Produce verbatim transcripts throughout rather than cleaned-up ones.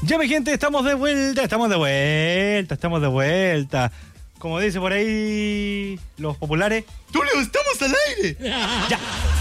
Ya, mi gente, estamos de vuelta, estamos de vuelta, estamos de vuelta. Como dice por ahí los populares, ¡Tulio, estamos al aire! Ya.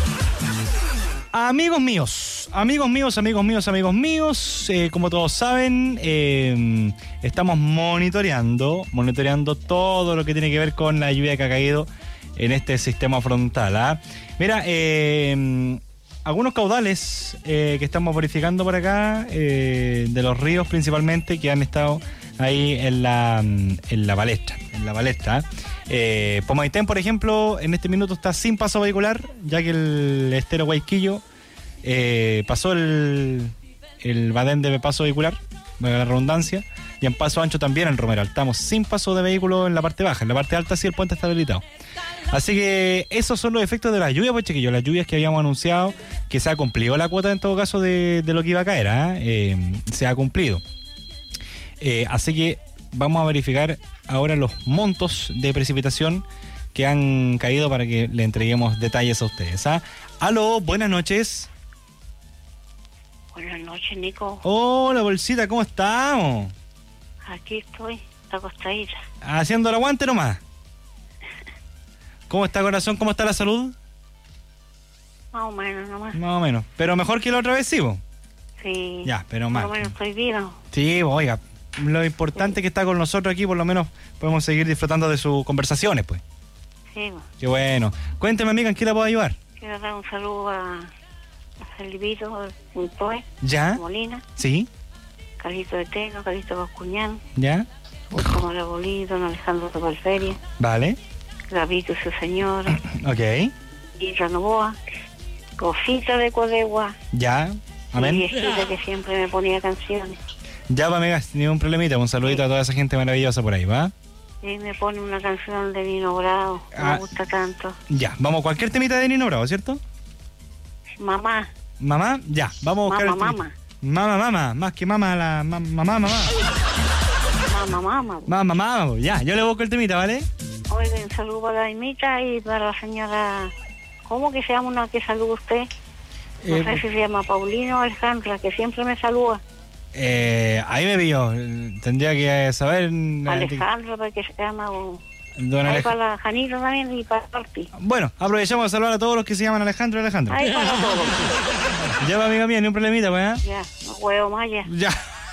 Amigos míos, amigos míos, amigos míos, amigos míos, eh, como todos saben, eh, estamos monitoreando, monitoreando todo lo que tiene que ver con la lluvia que ha caído en este sistema frontal. ¿eh? Mira, eh, algunos caudales eh, que estamos verificando por acá, eh, de los ríos principalmente, que han estado ahí en la, en la palestra, en la palestra. Eh, Pomaitén, por ejemplo, en este minuto está sin paso vehicular, ya que el estero Guayquillo eh, pasó el, el badén de paso vehicular, valga la redundancia, y en Paso Ancho también en Romeral. Estamos sin paso de vehículo en la parte baja, en la parte alta sí el puente está habilitado. Así que esos son los efectos de la lluvia, pues chiquillos, las lluvias que habíamos anunciado, que se ha cumplido la cuota en todo caso de, de lo que iba a caer, ¿eh? Eh, se ha cumplido. Eh, así que vamos a verificar ahora los montos de precipitación que han caído para que le entreguemos detalles a ustedes. ¿ah? Aló, buenas noches. Buenas noches, Nico. Hola, bolsita, ¿cómo estamos? Aquí estoy, acostadita. Haciendo el aguante nomás. ¿Cómo está, corazón? ¿Cómo está la salud? Más o menos nomás. Más o menos. Pero mejor que la otra vez, sí, vos. Sí. Ya, pero más. Más o menos estoy viva. Sí, oiga, lo importante es que está con nosotros aquí, por lo menos podemos seguir disfrutando de sus conversaciones, pues. Sí. Qué bueno. Cuénteme, amiga, ¿en qué la puedo ayudar? Quiero dar un saludo a, a Felipito, un Toe, ¿Ya? Molina, ¿Sí? Carlito de Teno, Carlito Bascuñán, ¿Ya? Buscamo de Bolito, don Alejandro de Valferia, Vale. Gravito y su señora, Ok. Isra Novoa, Cosita de Codegua, ¿Ya? mi Amén. viejita que siempre me ponía canciones. Ya, va, amiga, ni un problemita. Un saludito a toda esa gente maravillosa por ahí, ¿va? Y me pone una canción de Nino Bravo, Ah. me gusta tanto. Ya, vamos a cualquier temita de Nino Bravo, ¿cierto? Mamá, Mamá, ya, vamos a buscar mamá, el temita. mamá, Mamá, mamá, más que mamá, la ma- mamá, mamá. mamá, mamá. Mamá, mamá, ya, yo le busco el temita, ¿vale? Oiga, un saludo para la imita y para la señora... ¿Cómo que se llama una que saluda usted? No Eh, sé si se llama Paulino o Alejandra, que siempre me saluda. Eh, ahí me pilló. Tendría que saber. Alejandra, porque se llama... o- Don Ahí Alej... para la Janita también y para Orti. Bueno, aprovechamos de saludar a todos los que se llaman Alejandro y Alejandro. Ahí para todos. Ya va, amiga mía, ni un problemita, pues. ¿eh? Ya, no huevo más ya. Ya.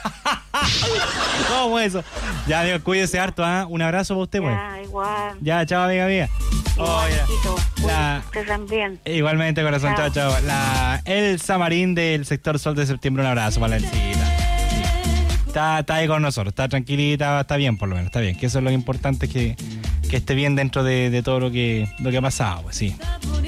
¿Cómo eso? Ya, amigo, cuídese harto, ¿ah? Un abrazo para usted, pues. Ya, igual. Ya, chao, amiga mía. Igual, ya. Tito. La- Usted también. Igualmente, corazón, chao, Chao. chao. La Elsa Marín del sector Sol de Septiembre, un abrazo para la Elsita. Está, está ahí con nosotros, está tranquilita, está bien por lo menos, está bien. Que eso es lo importante, que, que esté bien dentro de, de todo lo que, lo que ha pasado, pues sí.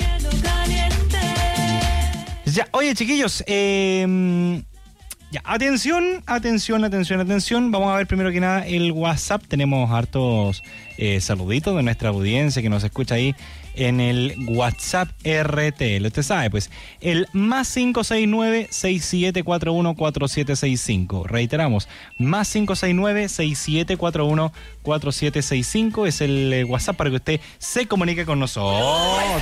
Ya, oye, chiquillos, eh, ya, atención, atención, atención, atención. Vamos a ver primero que nada el WhatsApp. Tenemos hartos eh, saluditos de nuestra audiencia que nos escucha ahí en el WhatsApp R T L. Usted sabe, pues, el más cinco seis nueve, seis siete cuatro uno, cuatro siete seis cinco. Reiteramos, más cinco seis nueve, seis siete cuatro uno, cuatro siete seis cinco es el eh, WhatsApp para que usted se comunique con nosotros.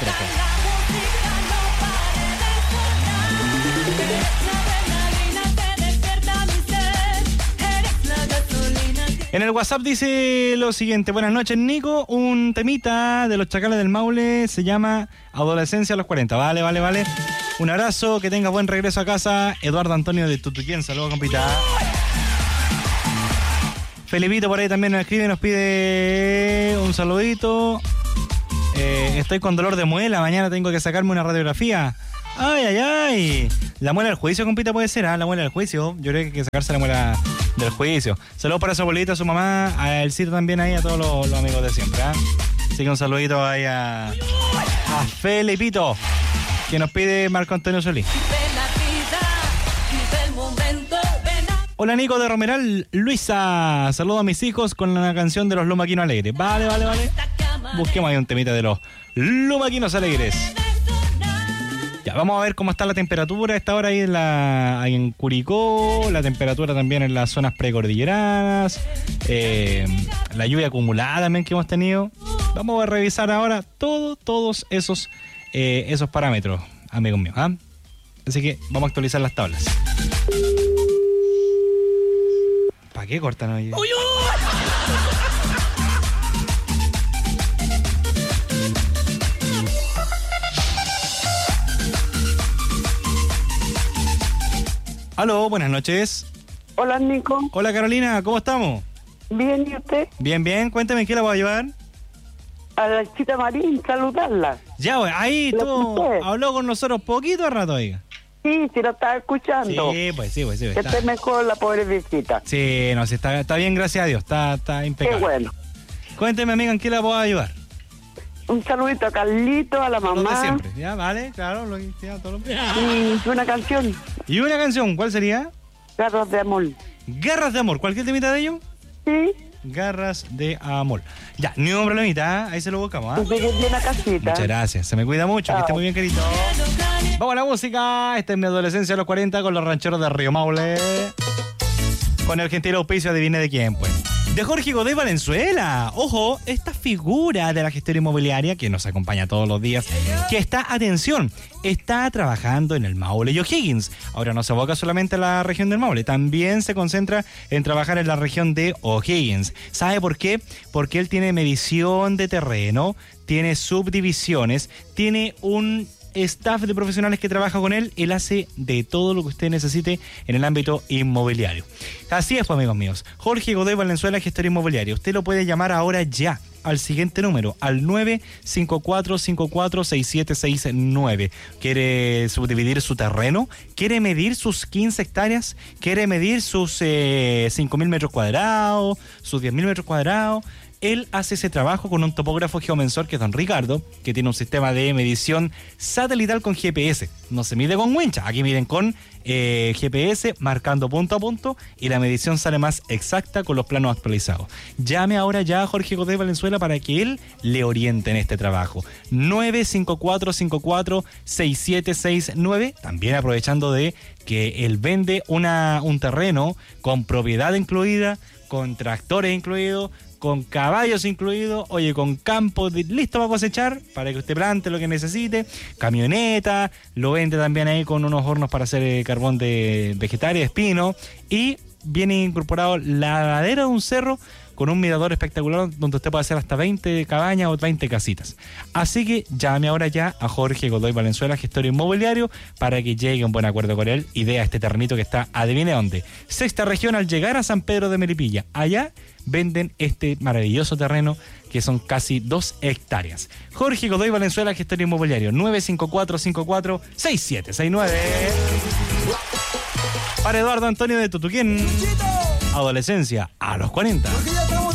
En el WhatsApp dice lo siguiente: buenas noches, Nico, un temita de los Chacales del Maule se llama Adolescencia a los cuarenta. Vale, vale, vale. Un abrazo, que tengas buen regreso a casa. Eduardo Antonio de Tutuquén, saludos, compita. Felipito por ahí también nos escribe, nos pide un saludito. Eh, estoy con dolor de muela, mañana tengo que sacarme una radiografía. Ay, ay, ay. La muela del juicio, compita, puede ser, ¿ah? La muela del juicio. Yo creo que hay que sacarse la muela del juicio. Saludos para su abuelita, a su mamá, a Elcito también ahí, a todos los, los amigos de siempre, ¿ah? Así que un saludito ahí a, a Felipito, que nos pide Marco Antonio Solís. Hola, Nico de Romeral. Luisa, saludo a mis hijos con la canción de los Lumaquinos Alegres. Vale, vale, vale. Busquemos ahí un temita de los Lumaquinos Alegres. Ya, vamos a ver cómo está la temperatura a esta hora ahí en, la, ahí en Curicó, la temperatura también en las zonas precordilleranas, eh, la lluvia acumulada también que hemos tenido. Vamos a revisar ahora todo, todos esos, eh, esos parámetros, amigos míos, ¿ah? Así que vamos a actualizar las tablas. qué cortan hoy? ¡Uy, uy! Aló, buenas noches. Hola, Nico. Hola, Carolina, ¿cómo estamos? Bien, ¿y usted? Bien, bien, cuéntame, ¿en qué la voy a ayudar? A la Chita Marín, saludarla. Ya, güey, ahí ¿Lo tú escuché? habló con nosotros poquito rato, oiga. Sí, sí, la estaba escuchando. Sí, pues sí, pues sí. Que Está... esté mejor la pobre visita. Sí, no, sí, está, está bien, gracias a Dios, está, está Qué impecable. bueno. Cuénteme, amiga, ¿en qué la puedo ayudar? Un saludito a Carlito, a la Lo de mamá. siempre, ya, vale, claro, lo que ya, todo lo... Y una canción, Y una canción, ¿cuál sería? Garras de Amor. Garras de Amor, ¿cualquier temita de ello? Sí, Garras de Amor. Ya, ni un problemita, ¿eh? Ahí se lo buscamos, ¿ah? que llegue bien a casita. Muchas gracias, se me cuida mucho, que esté muy bien, querido. Vamos a la música, esta es mi adolescencia a los cuarenta con los rancheros de Río Maule. Con el gentil auspicio, adivine de quién, pues. De Jorge Godoy Valenzuela. Ojo, esta figura de la gestión inmobiliaria que nos acompaña todos los días, que está, atención, está trabajando en el Maule y O'Higgins. Ahora no se aboca solamente a la región del Maule, también se concentra en trabajar en la región de O'Higgins. ¿Sabe por qué? Porque él tiene medición de terreno, tiene subdivisiones, tiene un staff de profesionales que trabaja con él. Él hace de todo lo que usted necesite en el ámbito inmobiliario. Así es, pues, amigos míos. Jorge Godoy Valenzuela, gestor inmobiliario. Usted lo puede llamar ahora ya al siguiente número, al nueve cinco cuatro cinco cuatro seis siete seis nueve. ¿Quiere subdividir su terreno? ¿Quiere medir sus quince hectáreas? ¿Quiere medir sus eh, cinco mil metros cuadrados? ¿Sus diez mil metros cuadrados? Él hace ese trabajo con un topógrafo geomensor que es don Ricardo, que tiene un sistema de medición satelital con G P S. No se mide con wincha, aquí miden con eh, G P S, marcando punto a punto, y la medición sale más exacta con los planos actualizados. Llame ahora ya a Jorge Godoy Valenzuela para que él le oriente en este trabajo. nueve cinco cuatro cinco cuatro seis siete seis nueve, también aprovechando de que él vende una, un terreno con propiedad incluida, con tractores incluidos, con caballos incluidos, oye, con campo de, listo para cosechar, para que usted plante lo que necesite, camioneta, lo vende también ahí con unos hornos para hacer eh, carbón de vegetales, espino, y viene incorporado la ladera de un cerro con un mirador espectacular donde usted puede hacer hasta veinte cabañas o veinte casitas. Así que llame ahora ya a Jorge Godoy Valenzuela, gestor inmobiliario, para que llegue a un buen acuerdo con él y vea este terrenito que está, adivine dónde, sexta región al llegar a San Pedro de Melipilla. Allá venden este maravilloso terreno que son casi dos hectáreas. Jorge Godoy Valenzuela, gestor inmobiliario, nueve cinco cuatro cinco cuatro seis siete seis nueve. Para Eduardo Antonio de Tutuquén, adolescencia a los cuarenta.